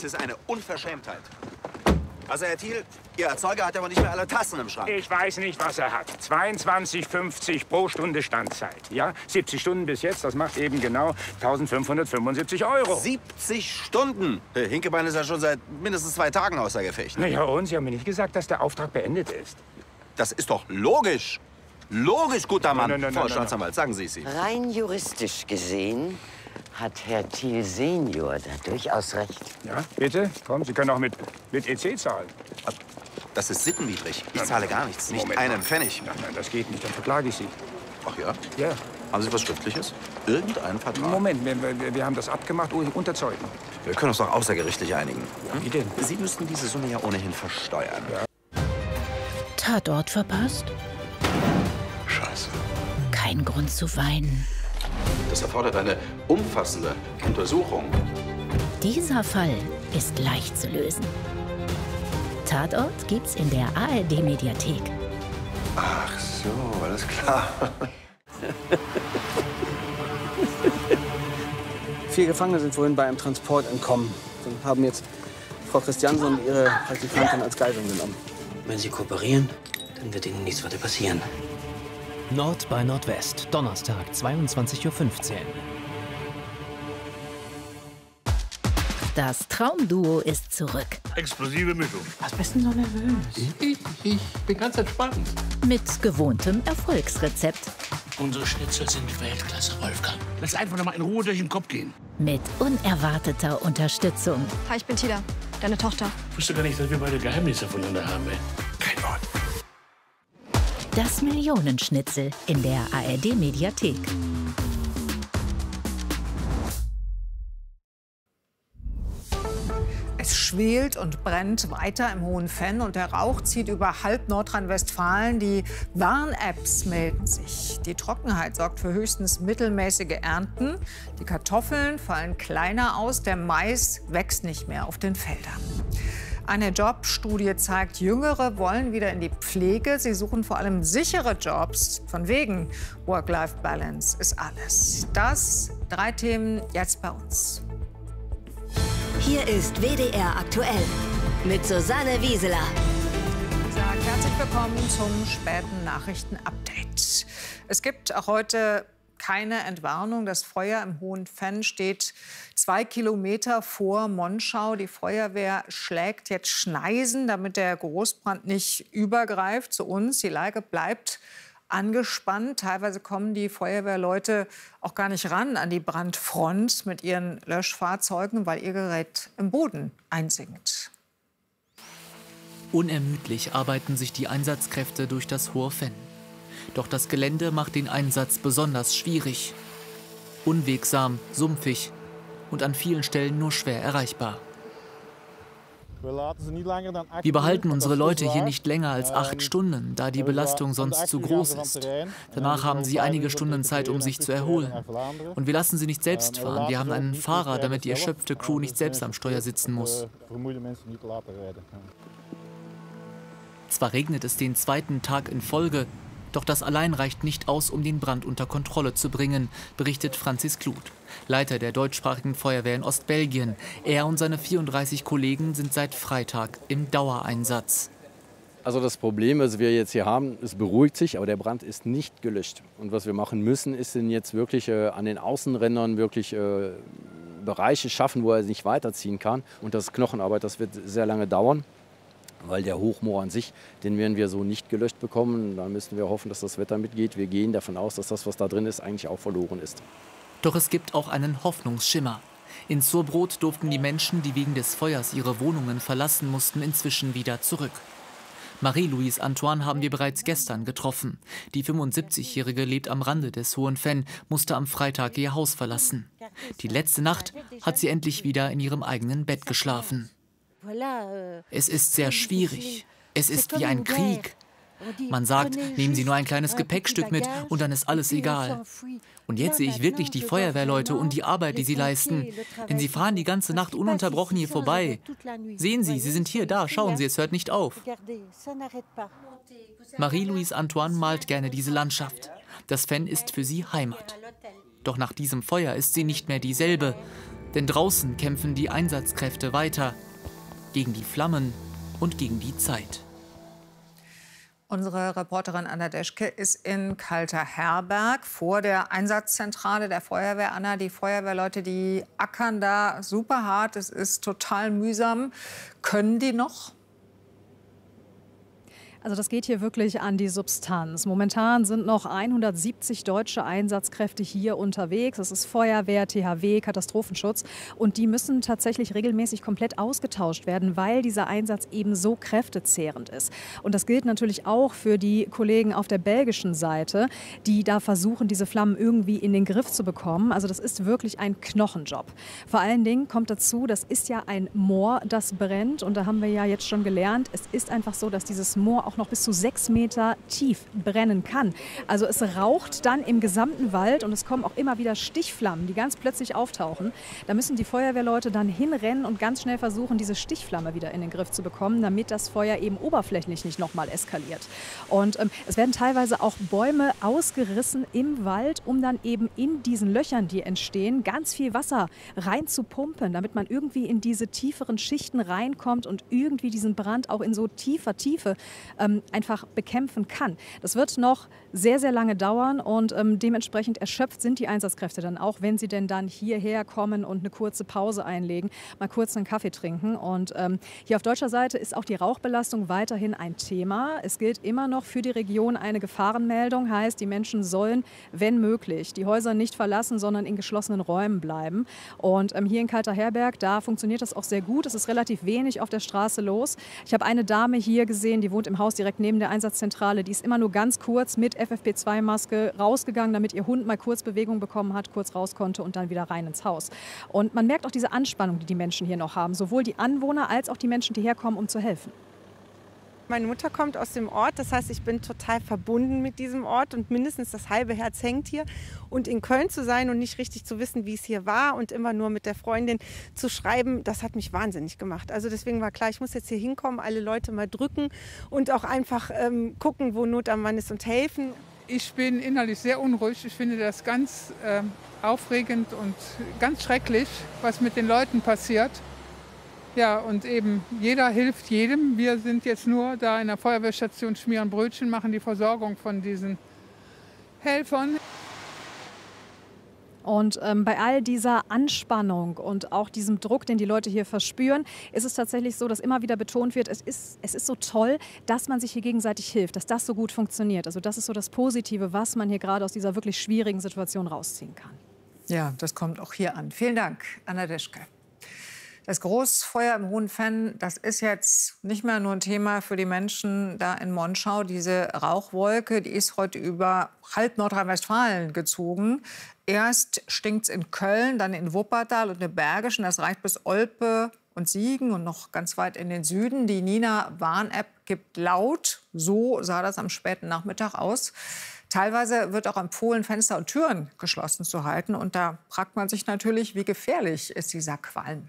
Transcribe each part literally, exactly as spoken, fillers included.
Das ist eine Unverschämtheit. Also, Herr Thiel, Ihr Erzeuger hat aber nicht mehr alle Tassen im Schrank. Ich weiß nicht, was er hat. zweiundzwanzig fünfzig pro Stunde Standzeit. Ja, siebzig Stunden bis jetzt, das macht eben genau eintausendfünfhundertfünfundsiebzig Euro. siebzig Stunden? Herr Hinkebein ist ja schon seit mindestens zwei Tagen außer Gefecht. Na ja, und Sie haben mir nicht gesagt, dass der Auftrag beendet ist. Das ist doch logisch. Logisch, guter Mann. Nein, nein, nein, Frau nein, Staatsanwalt, sagen Sie es ihm. Rein juristisch gesehen hat Herr Thiel Senior da durchaus recht. Ja, bitte? Komm, Sie können auch mit, mit E C zahlen. Das ist sittenwidrig. Ich zahle gar nichts, nicht Moment einen mal. Pfennig. Nein, nein, das geht nicht, dann verklage ich Sie. Ach ja? Ja. Haben Sie was Schriftliches? Irgendeinen Vertrag? Moment, wir, wir, wir haben das abgemacht, oh, unterzeugen. Wir können uns doch außergerichtlich einigen. Wie denn? Sie müssten diese Summe ja ohnehin versteuern. Ja. Tatort verpasst? Scheiße. Kein Grund zu weinen. Das erfordert eine umfassende Untersuchung. Dieser Fall ist leicht zu lösen. Tatort gibt's in der A R D-Mediathek. Ach so, alles klar. Vier Gefangene sind vorhin bei einem Transport entkommen und haben jetzt Frau Christiansen und ihre Praktikantin als Geisel genommen. Wenn Sie kooperieren, dann wird Ihnen nichts weiter passieren. Nord bei Nordwest, Donnerstag, zweiundzwanzig Uhr fünfzehn. Das Traumduo ist zurück. Explosive Mischung. Was bist denn so nervös? Ich, ich bin ganz entspannt. Mit gewohntem Erfolgsrezept. Unsere Schnitzel sind Weltklasse, Wolfgang. Lass einfach noch mal in Ruhe durch den Kopf gehen. Mit unerwarteter Unterstützung. Hi, ich bin Tila, deine Tochter. Ich wusste gar nicht, dass wir beide Geheimnisse voneinander haben. Ey. Kein Wort. Das Millionenschnitzel in der A R D-Mediathek. Es schwelt und brennt weiter im Hohen Venn und der Rauch zieht über halb Nordrhein-Westfalen. Die Warn-Apps melden sich. Die Trockenheit sorgt für höchstens mittelmäßige Ernten. Die Kartoffeln fallen kleiner aus, der Mais wächst nicht mehr auf den Feldern. Eine Jobstudie zeigt, Jüngere wollen wieder in die Pflege. Sie suchen vor allem sichere Jobs. Von wegen Work-Life-Balance ist alles. Das, drei Themen jetzt bei uns. Hier ist W D R aktuell mit Susanne Wieseler. Ich sage herzlich willkommen zum späten Nachrichten-Update. Es gibt auch heute keine Entwarnung. Das Feuer im Hohen Venn steht zwei Kilometer vor Monschau. Die Feuerwehr schlägt jetzt Schneisen, damit der Großbrand nicht übergreift zu uns. Die Lage bleibt angespannt. Teilweise kommen die Feuerwehrleute auch gar nicht ran an die Brandfront mit ihren Löschfahrzeugen, weil ihr Gerät im Boden einsinkt. Unermüdlich arbeiten sich die Einsatzkräfte durch das Hohe Venn. Doch das Gelände macht den Einsatz besonders schwierig. Unwegsam, sumpfig und an vielen Stellen nur schwer erreichbar. Wir behalten unsere Leute hier nicht länger als acht Stunden, da die Belastung sonst zu groß ist. Danach haben sie einige Stunden Zeit, um sich zu erholen. Und wir lassen sie nicht selbst fahren. Wir haben einen Fahrer, damit die erschöpfte Crew nicht selbst am Steuer sitzen muss. Zwar regnet es den zweiten Tag in Folge, doch das allein reicht nicht aus, um den Brand unter Kontrolle zu bringen, berichtet Franzis Kluth, Leiter der deutschsprachigen Feuerwehr in Ostbelgien. Er und seine vierunddreißig Kollegen sind seit Freitag im Dauereinsatz. Also das Problem, was wir jetzt hier haben, es beruhigt sich, aber der Brand ist nicht gelöscht. Und was wir machen müssen, ist denn jetzt wirklich äh, an den Außenrändern wirklich äh, Bereiche schaffen, wo er nicht weiterziehen kann. Und das ist Knochenarbeit, das wird sehr lange dauern. Weil der Hochmoor an sich, den werden wir so nicht gelöscht bekommen. Da müssen wir hoffen, dass das Wetter mitgeht. Wir gehen davon aus, dass das, was da drin ist, eigentlich auch verloren ist. Doch es gibt auch einen Hoffnungsschimmer. In Surbrot durften die Menschen, die wegen des Feuers ihre Wohnungen verlassen mussten, inzwischen wieder zurück. Marie-Louise Antoine haben wir bereits gestern getroffen. Die fünfundsiebzigjährige lebt am Rande des Hohen Venn, musste am Freitag ihr Haus verlassen. Die letzte Nacht hat sie endlich wieder in ihrem eigenen Bett geschlafen. Es ist sehr schwierig. Es ist wie ein Krieg. Man sagt, nehmen Sie nur ein kleines Gepäckstück mit und dann ist alles egal. Und jetzt sehe ich wirklich die Feuerwehrleute und die Arbeit, die sie leisten. Denn sie fahren die ganze Nacht ununterbrochen hier vorbei. Sehen Sie, sie sind hier, da, schauen Sie, es hört nicht auf. Marie-Louise Antoine malt gerne diese Landschaft. Das Venn ist für sie Heimat. Doch nach diesem Feuer ist sie nicht mehr dieselbe. Denn draußen kämpfen die Einsatzkräfte weiter gegen die Flammen und gegen die Zeit. Unsere Reporterin Anna Deschke ist in Kalter-Herberg vor der Einsatzzentrale der Feuerwehr. Anna, die Feuerwehrleute, die ackern da super hart. Es ist total mühsam. Können die noch? Also das geht hier wirklich an die Substanz. Momentan sind noch hundertsiebzig deutsche Einsatzkräfte hier unterwegs. Das ist Feuerwehr, T H W, Katastrophenschutz. Und die müssen tatsächlich regelmäßig komplett ausgetauscht werden, weil dieser Einsatz eben so kräftezehrend ist. Und das gilt natürlich auch für die Kollegen auf der belgischen Seite, die da versuchen, diese Flammen irgendwie in den Griff zu bekommen. Also das ist wirklich ein Knochenjob. Vor allen Dingen kommt dazu, das ist ja ein Moor, das brennt. Und da haben wir ja jetzt schon gelernt, es ist einfach so, dass dieses Moor auch noch bis zu sechs Meter tief brennen kann. Also es raucht dann im gesamten Wald und es kommen auch immer wieder Stichflammen, die ganz plötzlich auftauchen. Da müssen die Feuerwehrleute dann hinrennen und ganz schnell versuchen, diese Stichflamme wieder in den Griff zu bekommen, damit das Feuer eben oberflächlich nicht nochmal eskaliert. Und ähm, es werden teilweise auch Bäume ausgerissen im Wald, um dann eben in diesen Löchern, die entstehen, ganz viel Wasser rein zu pumpen, damit man irgendwie in diese tieferen Schichten reinkommt und irgendwie diesen Brand auch in so tiefer Tiefe ähm, einfach bekämpfen kann. Das wird noch sehr, sehr lange dauern und ähm, dementsprechend erschöpft sind die Einsatzkräfte dann auch, wenn sie denn dann hierher kommen und eine kurze Pause einlegen, mal kurz einen Kaffee trinken. Und ähm, hier auf deutscher Seite ist auch die Rauchbelastung weiterhin ein Thema. Es gilt immer noch für die Region eine Gefahrenmeldung, heißt, die Menschen sollen, wenn möglich, die Häuser nicht verlassen, sondern in geschlossenen Räumen bleiben. Und ähm, hier in Kalter-Herberg, da funktioniert das auch sehr gut. Es ist relativ wenig auf der Straße los. Ich habe eine Dame hier gesehen, die wohnt im Haus direkt neben der Einsatzzentrale. Die ist immer nur ganz kurz mit F F P zwei Maske rausgegangen, damit ihr Hund mal kurz Bewegung bekommen hat, kurz raus konnte und dann wieder rein ins Haus. Und man merkt auch diese Anspannung, die die Menschen hier noch haben. Sowohl die Anwohner als auch die Menschen, die herkommen, um zu helfen. Meine Mutter kommt aus dem Ort, das heißt, ich bin total verbunden mit diesem Ort und mindestens das halbe Herz hängt hier. Und in Köln zu sein und nicht richtig zu wissen, wie es hier war und immer nur mit der Freundin zu schreiben, das hat mich wahnsinnig gemacht. Also deswegen war klar, ich muss jetzt hier hinkommen, alle Leute mal drücken und auch einfach ähm, gucken, wo Not am Mann ist und helfen. Ich bin innerlich sehr unruhig. Ich finde das ganz äh, aufregend und ganz schrecklich, was mit den Leuten passiert. Ja, und eben jeder hilft jedem. Wir sind jetzt nur da in der Feuerwehrstation, schmieren Brötchen, machen die Versorgung von diesen Helfern. Und ähm, bei all dieser Anspannung und auch diesem Druck, den die Leute hier verspüren, ist es tatsächlich so, dass immer wieder betont wird, es ist, es ist so toll, dass man sich hier gegenseitig hilft, dass das so gut funktioniert. Also das ist so das Positive, was man hier gerade aus dieser wirklich schwierigen Situation rausziehen kann. Ja, das kommt auch hier an. Vielen Dank, Anna Deschke. Das Großfeuer im Hohen Venn, das ist jetzt nicht mehr nur ein Thema für die Menschen da in Monschau. Diese Rauchwolke, die ist heute über halb Nordrhein-Westfalen gezogen. Erst stinkt es in Köln, dann in Wuppertal und in Bergischen. Das reicht bis Olpe und Siegen und noch ganz weit in den Süden. Die Nina-Warn-App gibt laut. So sah das am späten Nachmittag aus. Teilweise wird auch empfohlen, Fenster und Türen geschlossen zu halten. Und da fragt man sich natürlich, wie gefährlich ist dieser Qualm?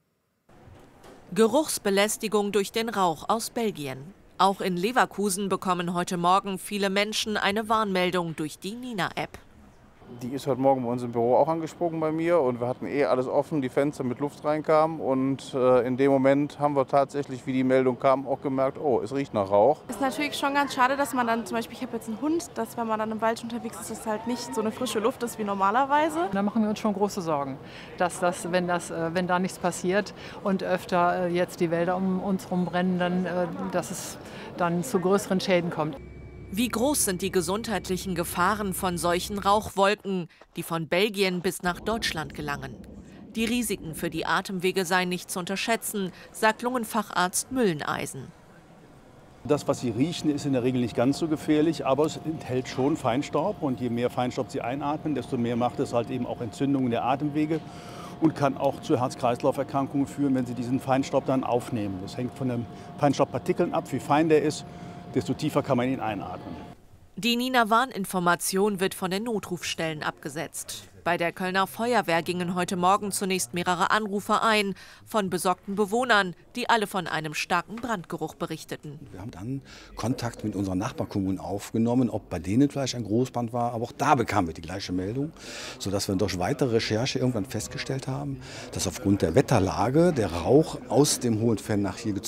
Geruchsbelästigung durch den Rauch aus Belgien. Auch in Leverkusen bekommen heute Morgen viele Menschen eine Warnmeldung durch die Nina-App. Die ist heute Morgen bei uns im Büro auch angesprungen bei mir und wir hatten eh alles offen, die Fenster mit Luft reinkamen und äh, in dem Moment haben wir tatsächlich, wie die Meldung kam, auch gemerkt, oh, es riecht nach Rauch. Ist natürlich schon ganz schade, dass man dann zum Beispiel, ich habe jetzt einen Hund, dass wenn man dann im Wald unterwegs ist, dass halt nicht so eine frische Luft ist wie normalerweise. Da machen wir uns schon große Sorgen, dass das, wenn, das, wenn da nichts passiert und öfter jetzt die Wälder um uns herum brennen, dann, dass es dann zu größeren Schäden kommt. Wie groß sind die gesundheitlichen Gefahren von solchen Rauchwolken, die von Belgien bis nach Deutschland gelangen? Die Risiken für die Atemwege seien nicht zu unterschätzen, sagt Lungenfacharzt Mülleneisen. Das, was Sie riechen, ist in der Regel nicht ganz so gefährlich, aber es enthält schon Feinstaub. Und je mehr Feinstaub Sie einatmen, desto mehr macht es halt eben auch Entzündungen der Atemwege und kann auch zu Herz-Kreislauf-Erkrankungen führen, wenn Sie diesen Feinstaub dann aufnehmen. Das hängt von den Feinstaubpartikeln ab, wie fein der ist, desto tiefer kann man ihn einatmen. Die Nina-Warn-Information wird von den Notrufstellen abgesetzt. Bei der Kölner Feuerwehr gingen heute Morgen zunächst mehrere Anrufe ein von besorgten Bewohnern, die alle von einem starken Brandgeruch berichteten. Wir haben dann Kontakt mit unseren Nachbarkommunen aufgenommen, ob bei denen vielleicht ein Großbrand war. Aber auch da bekamen wir die gleiche Meldung, sodass wir durch weitere Recherche irgendwann festgestellt haben, dass aufgrund der Wetterlage der Rauch aus dem Hohenfenn nach hier gezogen